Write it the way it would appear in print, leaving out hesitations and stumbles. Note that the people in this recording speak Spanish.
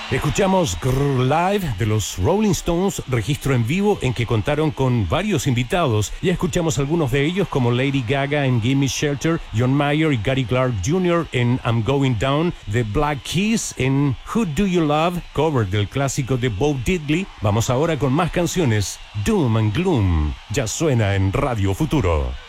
Escuchamos Grrr Live de los Rolling Stones, registro en vivo en que contaron con varios invitados. Ya escuchamos algunos de ellos como Lady Gaga en Gimme Shelter, John Mayer y Gary Clark Jr. en I'm Going Down, The Black Keys en Who Do You Love, cover del clásico de Bo Diddley. Vamos ahora con más canciones. Doom and Gloom ya suena en Radio Futuro.